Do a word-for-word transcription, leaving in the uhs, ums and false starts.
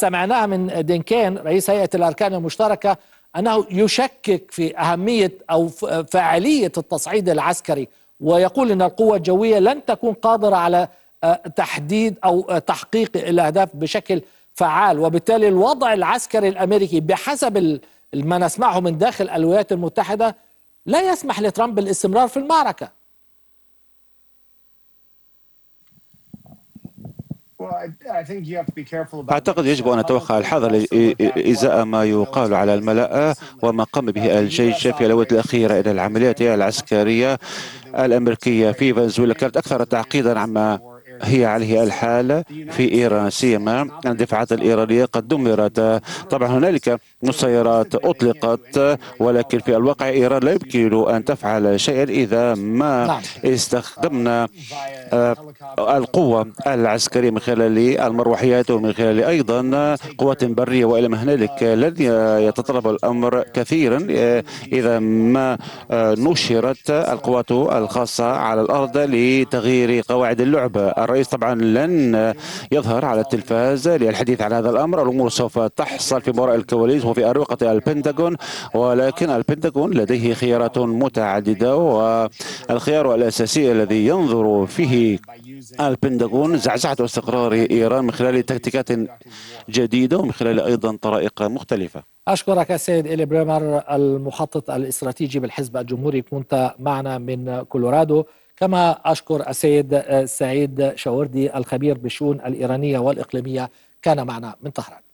سمعناه من دينكين رئيس هيئة الأركان المشتركة أنه يشكك في أهمية أو فاعلية التصعيد العسكري، ويقول أن القوة الجوية لن تكون قادرة على تحديد أو تحقيق الأهداف بشكل فعال، وبالتالي الوضع العسكري الأمريكي بحسب ما نسمعه من داخل الولايات المتحدة لا يسمح لترامب بالاستمرار في المعركة. أعتقد يجب أن نتوخى الحذر إزاء ما يقال على الملأ وما قام به الجيش في الأوقات الأخيرة إلى العمليات العسكرية الأمريكية في فنزويلا كانت أكثر تعقيدا عما هي عليه الحال في إيران، سيما الدفاعات الإيرانية قد دمرت. طبعا هنالك مسيرات أطلقت، ولكن في الواقع إيران لا يمكن أن تفعل شيئا إذا ما استخدمنا القوة العسكرية من خلال المروحيات ومن خلال أيضا قوات برية، وإلى ما هنالك لن يتطلب الأمر كثيرا إذا ما نشرت القوات الخاصة على الأرض لتغيير قواعد اللعبة. الرئيس طبعا لن يظهر على التلفاز للحديث عن هذا الأمر، الأمور سوف تحصل في وراء الكواليس وفي أروقة البنتاغون، ولكن البنتاغون لديه خيارات متعددة، والخيار الأساسي الذي ينظر فيه البنتاغون زعزعة استقرار إيران من خلال تكتيكات جديدة ومن خلال أيضا طرائق مختلفة. أشكرك السيد إلي بريمر المخطط الاستراتيجي بالحزب الجمهوري، كنت معنا من كولورادو. كما أشكر السيد سعيد شاوردي الخبير بالشؤون الإيرانية والإقليمية، كان معنا من طهران.